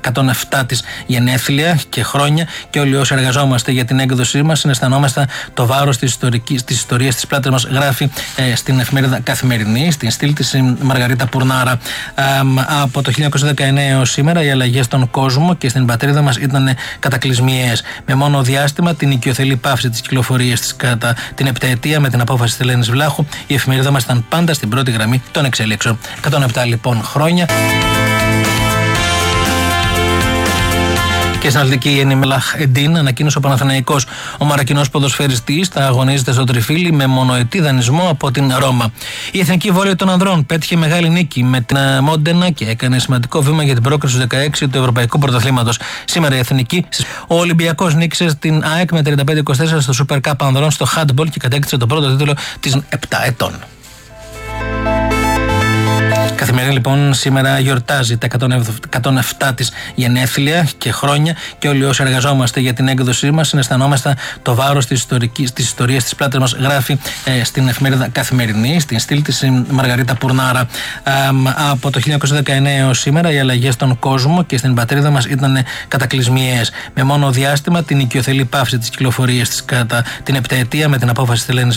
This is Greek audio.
107 της γενέθλια και χρόνια, και όλοι όσοι εργαζόμαστε για την έκδοσή μας συναισθανόμαστε το βάρος της ιστορίας της πλάτης μας, γράφει στην εφημερίδα Καθημερινή, στην στήλη της Μαργαρίτα Πουρνάρα. Από το 1919 έως σήμερα οι αλλαγές στον κόσμο και στην πατρίδα μας ήταν κατακλυσμιαίες. Με μόνο διάστημα την οικειοθελή πάυση της κυκλοφορίας της κατά την επταετία με την απόφαση της Ελένης Βλάχου, η εφημερίδα μας ήταν πάντα στην πρώτη γραμμή των εξελίξεων. 107 λοιπόν χρόνια. Και στην αθλητική ενημέλαχ Εντίν ανακοίνωσε ο Παναθηναϊκός. Ο Μαρακινός ποδοσφαιριστής θα αγωνίζεται στο Τριφύλι με μονοετή δανεισμό από την Ρώμα. Η Εθνική Βόλεϊ των Ανδρών πέτυχε μεγάλη νίκη με την Μόντενα και έκανε σημαντικό βήμα για την πρόκριση του 16 του Ευρωπαϊκού Πρωταθλήματος. Σήμερα η Εθνική. Ο Ολυμπιακός νίκησε στην ΑΕΚ με 35-24 στο Super Cup Ανδρών στο handball και κατέκτησε τον πρώτο τίτλο της 7 ετών. Καθημερινή λοιπόν σήμερα γιορτάζει τα 107 της γενέθλια και χρόνια, και όλοι όσοι εργαζόμαστε για την έκδοσή μας συναισθανόμαστε το βάρος της ιστορίας της πλάτης μας, γράφει στην εφημερίδα Καθημερινή, στην στήλη της Μαργαρίτα Πουρνάρα. Από το 1919 έως σήμερα οι αλλαγές στον κόσμο και στην πατρίδα μας ήταν κατακλυσμιαίες. Με μόνο διάστημα την οικειοθελή πάυση της κυκλοφορίας της κατά την επταετία με την απόφαση της Ελένης